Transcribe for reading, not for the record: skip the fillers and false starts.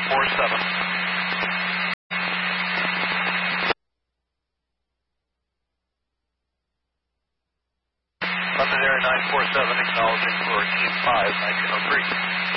947. London Air 947 acknowledging for Team 5, 1903.